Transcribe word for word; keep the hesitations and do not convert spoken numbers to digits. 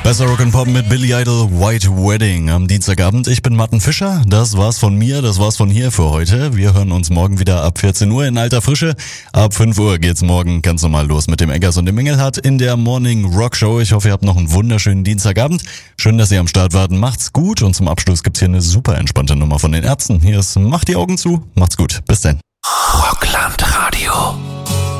Besser Rock'n'Pop mit Billy Idol, White Wedding am Dienstagabend. Ich bin Martin Fischer, das war's von mir, das war's von hier für heute. Wir hören uns morgen wieder ab vierzehn Uhr in alter Frische. Ab fünf Uhr geht's morgen ganz normal los mit dem Eggers und dem Engelhardt in der Morning Rock Show. Ich hoffe, ihr habt noch einen wunderschönen Dienstagabend. Schön, dass ihr am Start wart. Macht's gut und zum Abschluss gibt's hier eine super entspannte Nummer von den Ärzten. Hier ist Macht die Augen zu, macht's gut, bis dann. Rockland Radio.